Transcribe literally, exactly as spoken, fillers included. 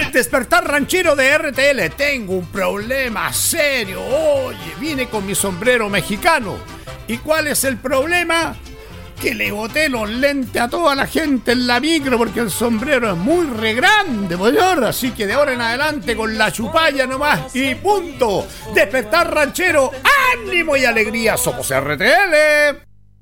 Despertar ranchero de R T L. Tengo un problema serio. Oye, vine con mi sombrero mexicano. ¿Y cuál es el problema? Que le boté los lentes a toda la gente en la micro porque el sombrero es muy re grande, señor. Así que de ahora en adelante con la chupalla nomás y punto. Despertar ranchero, ánimo y alegría. Somos R T L.